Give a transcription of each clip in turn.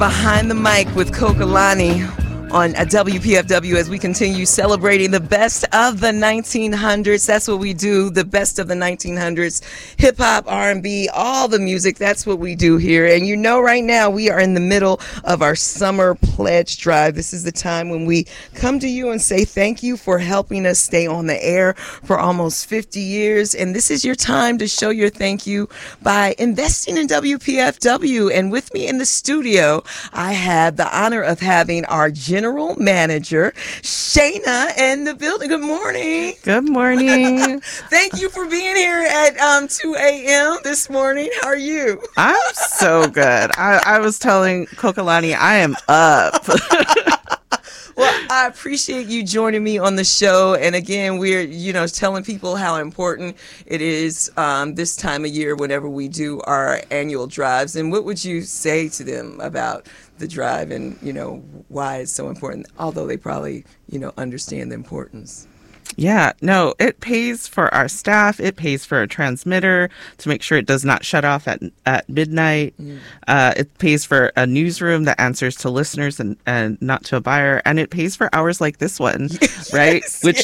Behind the Mic with Kokalani on WPFW as we continue celebrating the best of the 1900s. That's what we do, the best of the 1900s. Hip-hop, R&B, all the music, that's what we do here. And you know right now we are in the middle of our summer pledge drive. This is the time when we come to you and say thank you for helping us stay on the air for almost 50 years. And this is your time to show your thank you by investing in WPFW. And with me in the studio, I have the honor of having our General Manager, Shayna, in the building. Good morning. Good morning. Thank you for being here at 2 a.m. this morning. How are you? I'm so good. I was telling Kokalani I am up. Well, I appreciate you joining me on the show. And again, we're, telling people how important it is this time of year whenever we do our annual drives. And what would you say to them about the drive and, why it's so important, although they probably, understand the importance? Yeah, no, it pays for our staff. It pays for a transmitter to make sure it does not shut off at midnight. It pays for a newsroom that answers to listeners and not to a buyer. And it pays for hours like this one, right?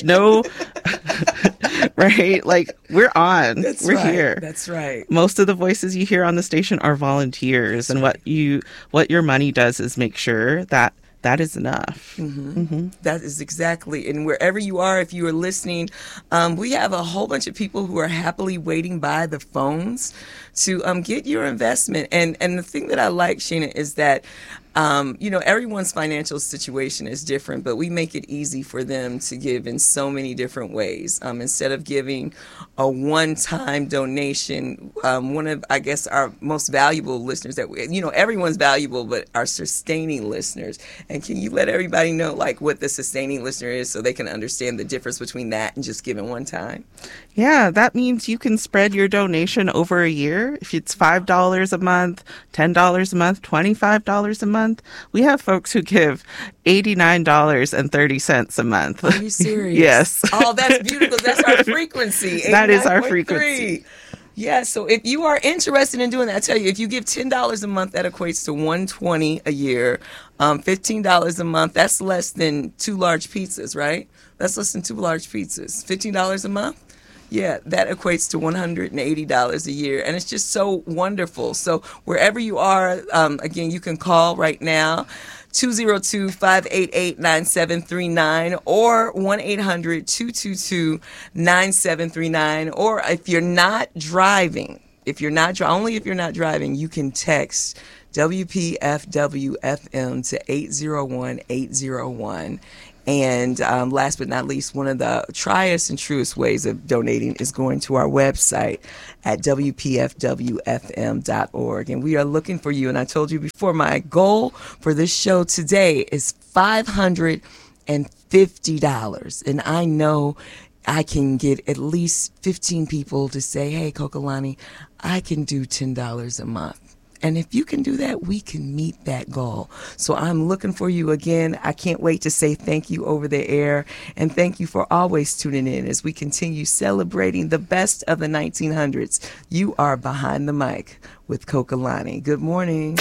Right? Like, we're on. We're here. That's right. Most of the voices you hear on the station are volunteers. And what your money does is make sure that is enough. That is exactly. And wherever you are, if you are listening, we have a whole bunch of people who are happily waiting by the phones to get your investment. And the thing that I like, Sheena, is that everyone's financial situation is different, but we make it easy for them to give in so many different ways. Instead of giving a one-time donation, one of, I guess, our most valuable listeners that everyone's valuable, but our sustaining listeners. And can you let everybody know, what the sustaining listener is so they can understand the difference between that and just giving one time? Yeah, that means you can spread your donation over a year. If it's $5 a month, $10 a month, $25 a month. We have folks who give $89.30 a month. Are you serious? Yes. Oh, that's beautiful. That's our frequency. That is our frequency. Yeah, so if you are interested in doing that, I tell you, if you give $10 a month, that equates to $120 a year. $15 a month, that's less than 2 large pizzas, right? That's less than 2 large pizzas. $15 a month? Yeah, that equates to $180 a year. And it's just so wonderful. So wherever you are, again, you can call right now, 202-588-9739 or 1-800-222-9739. Or if you're not driving, only if you're not driving, you can text WPFW-FM to 801-801. And last but not least, one of the triest and truest ways of donating is going to our website at WPFWFM.org. And we are looking for you. And I told you before, my goal for this show today is $550. And I know I can get at least 15 people to say, hey, Kokalani, I can do $10 a month. And if you can do that, we can meet that goal. So I'm looking for you again. I can't wait to say thank you over the air. And thank you for always tuning in as we continue celebrating the best of the 1900s. You are Behind the Mic with Kokalani. Good morning.